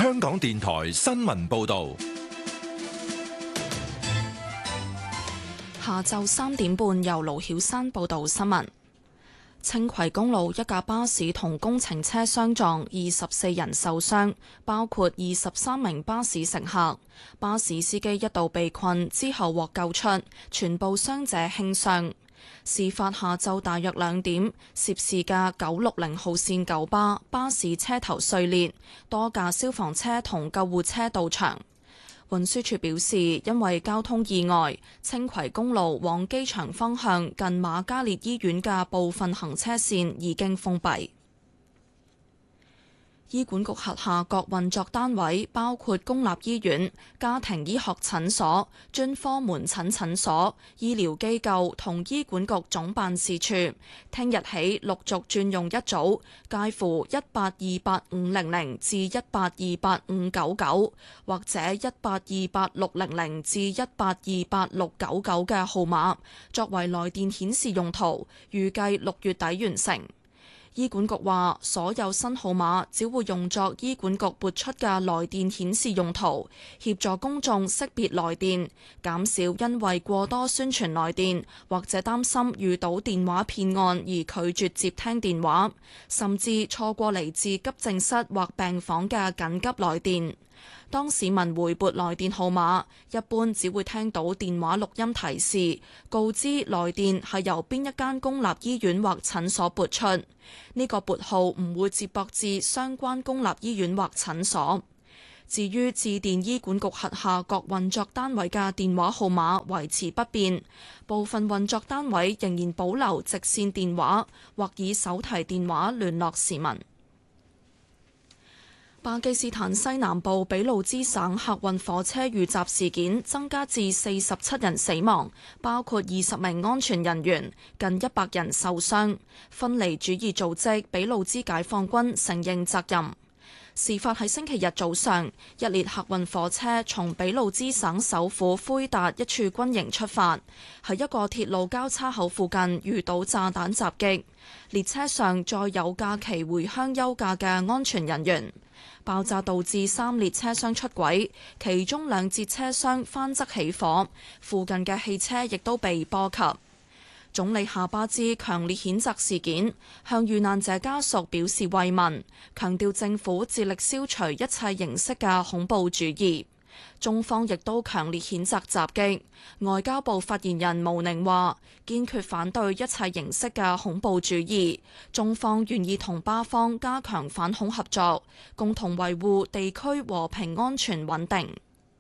香港電台新聞報道。 下晝3點半，由盧曉珊報道新聞。青葵公路一架巴士同工程車相撞，24人受傷，包括23名巴士乘客。巴士司機一度被困，之後獲救出，全部傷者輕傷。事發下晝大約2點，涉事嘅960號線九巴士車頭碎裂，多架消防車同救護車到場。運輸署表示，因為交通意外，青葵公路往機場方向近瑪嘉烈醫院嘅部分行車線已經封閉。醫管局轄下各運作單位，包括公立醫院、家庭醫學診所、專科門診診所、醫療機構同醫管局總辦事處，聽日起陸續轉用一組介乎1828500至1828599或者1828600至1828699嘅號碼，作為來電顯示用途，預計6月底完成。醫管局話，所有新號碼只會用作醫管局撥出嘅來電顯示用途，協助公眾識別來電，減少因為過多宣傳來電或者擔心遇到電話騙案而拒絕接聽電話，甚至錯過嚟自急症室或病房嘅緊急來電。當市民回撥來電號碼，一般只會聽到電話錄音提示，告知來電係由邊一間公立醫院或診所撥出。呢個撥號唔會接駁至相關公立醫院或診所。至於致電醫管局轄下各運作單位嘅電話號碼維持不變，部分運作單位仍然保留直線電話或以手提電話聯絡市民。巴基斯坦西南部俾路支省客運火車遇襲事件增加至47人死亡，包括20名安全人員，近100人受傷。分離主義組織俾路支解放軍承認責任。事發喺星期日早上，一列客運火車從俾路支省首府魁達一處軍營出發，喺一個鐵路交叉口附近遇到炸彈襲擊。列車上載有假期回鄉休假嘅安全人員。爆炸導致3列車廂出軌，其中2節車廂翻側起火，附近嘅汽車亦都被波及。總理夏巴茲強烈譴責事件，向遇難者家屬表示慰問，強調政府致力消除一切形式嘅恐怖主義。中方亦都強烈譴責襲擊。外交部發言人毛寧話，堅決反對一切形式嘅恐怖主義。中方願意同巴方加強反恐合作，共同維護地區和平安全穩定。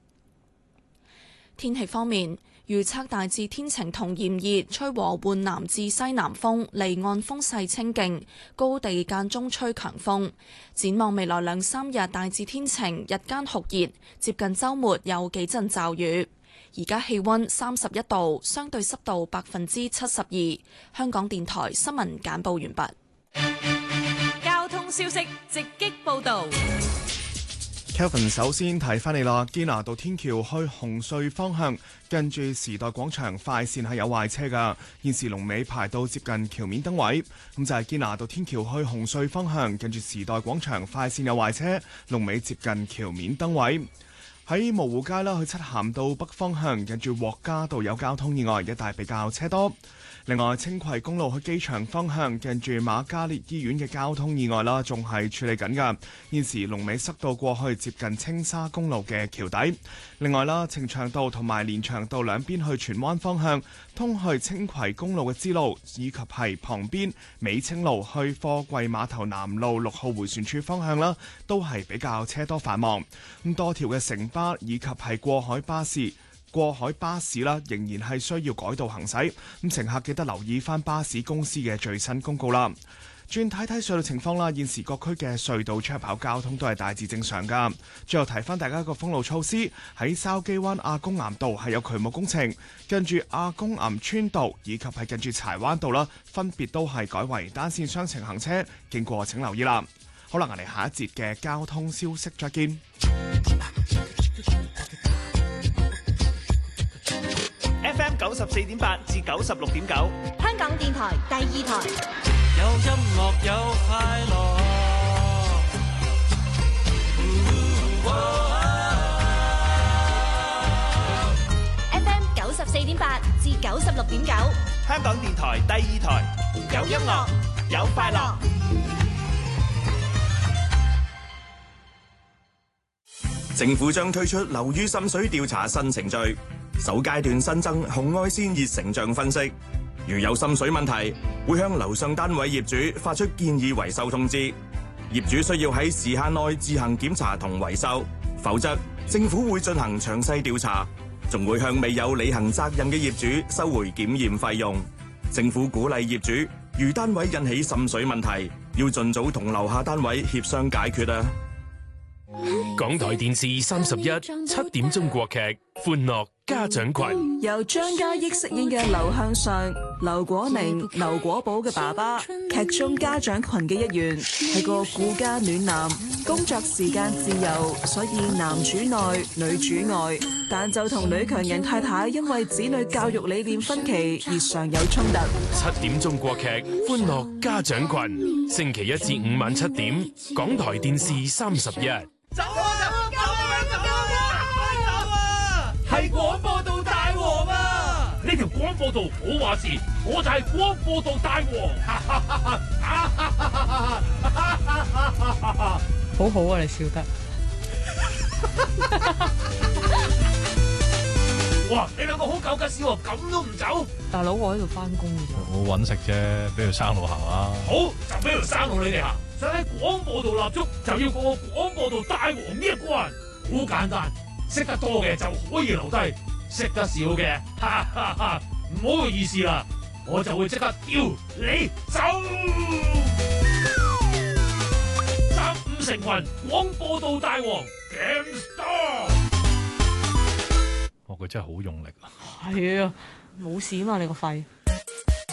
天氣方面，預測大致天晴同炎熱，吹和緩南至西南風，離岸風勢清勁，高地間中吹強風。展望未來2-3日大致天晴，日間酷熱，接近週末有幾陣驟雨。而家氣溫31度，相對濕度72%。香港電台新聞簡報完畢。 交通消息直擊報道。 Kelvin 首先提翻你啦，堅拿道天橋去紅隧方向，近住時代廣場快線係有壞車噶，現時龍尾排到接近橋面燈位。咁就係堅拿道天橋去紅隧方向，近住時代廣場快線有壞車，龍尾接近橋面燈位。喺蕪湖街啦，去漆咸道北方向，近住獲嘉道有交通意外，一帶比較車多。另外，青葵公路去機場方向，近住瑪嘉烈醫院嘅交通意外啦，仲係處理緊㗎。現時龍尾塞到過去接近青沙公路嘅橋底。另外啦，呈祥道同埋連翔道兩邊去荃灣方向，通去青葵公路嘅支路，以及係旁邊美青路去貨櫃碼頭南路6號迴旋處方向啦，都係比較車多繁忙。咁多條嘅城巴以及係過海巴士啦，仍然係需要改道行駛。咁乘客記得留意翻巴士公司嘅最新公告啦。轉睇睇隧道情況啦，現時各區嘅隧道出入口交通都係大致正常噶。最後提翻大家一個封路措施，喺筲箕灣亞公岩道係有渠務工程，跟住亞公岩村道以及係近住柴灣道啦，分別都係改為單線雙程行車，經過請留意啦。好啦，我哋下一節嘅交通消息再見。 FM 94.8至96.9， 香港電台第2台， 有音樂有快樂， 96.9， 香港電台第二台，有音樂，有快樂。 政府將推出樓宇滲水調查新程序，首階段新增紅外線熱成像分析。如有滲水問題，會向樓上單位業主發出建議維修通知。業主需要喺時限內自行檢查同維修，否則政府會進行詳細調查，仲會向未有履行責任嘅業主收回檢驗費用。政府鼓勵業主，如單位引起滲水問題，要盡早同樓下單位協商解決啊！ 港台電視31 7點鐘國劇《歡樂家長群》， 由張嘉益飾演嘅劉向上、劉果寧、劉果寶嘅爸爸，劇中家長群嘅一員，係個顧家暖男，工作時間自由，所以男主內女主外，但就同女強人太太因為子女教育理念分歧而常有衝突。 7點鐘國劇《歡樂家長群》，星期1至5晚7點，港台電視31。 走啊！走啊！係廣播道大王啊！ 呢條廣播道我話事，我就係廣播道大王。 好好啊，你笑得。 哇！你兩個好狗吉屎喎，咁都唔走？ 大佬，我喺度翻工嘅啫。 我揾食啫，俾條生路行啊！ 好，就俾條生路你哋行。想喺廣播道立足，就要過廣播道大王呢一關。好簡單，識得多嘅就可以留低，識得少嘅，唔好意思啦，我就會即刻丟你走。集5成群，廣播道大王 Game Star。 佢真係好用力啊！ 係啊，冇事啊嘛，你個肺。